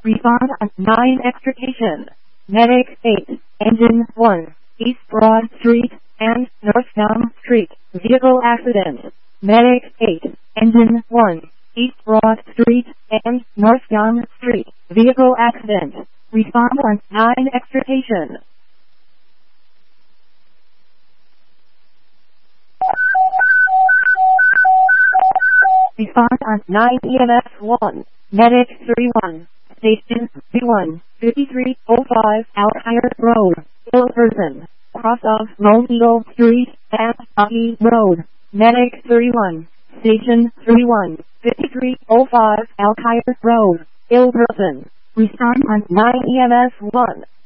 Respond on 9 extrication. Medic 8, Engine 1, East Broad Street and North Downe Street, vehicle accident. Medic 8, Engine 1, East Broad Street and North Downe Street, vehicle accident. Respond on 9 extrication. Respond on 9 EMS 1, Medic 31, Station 31, 5305 Alkire Road, ill person, cross of Lone Eagle Street and Bucky Road. Medic 31, Station 31, 5305 Alkire Road, ill person. Respond on 9 EMS 1.